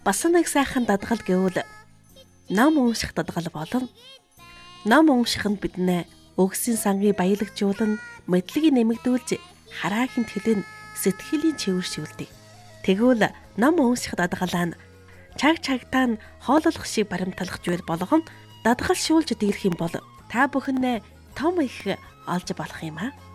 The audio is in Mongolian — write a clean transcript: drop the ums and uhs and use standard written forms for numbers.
Бас нэг сайхан дадгал гэвэл ном унших дадгал болон ном уншиханд биднээ өгсөн сангийг баялагжуулан мэдлэгийг нэмэгдүүлж хараахийн төлөв сэтгэлийн чивэршүүлдэг. Тэгвэл ном унших дадгалаа нь чагтаа нь хооллох шиг баримтлах зүйл болгон дадгалшуулж дийлэх юм бол та бүхэн том их олж болох юм аа.